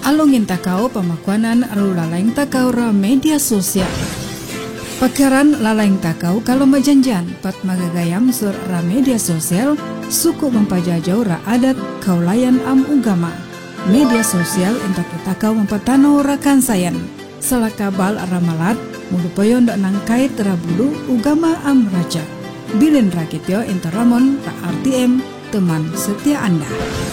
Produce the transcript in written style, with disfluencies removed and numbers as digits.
Alungin takau pamakuanan aru lalaing takau ra media sosial. Pakaran lalaing takau kalau majanjan pat magagayam sur ra media sosial suku mempajajau ra adat kaulayan am ugama. Media sosial entak takau mempatano rakan sayan. Salakabal ramalat mulupayo ndak nangkait rabulu ugama am raja. Bilin rakityo entar Ramon ra RTM teman setia Anda.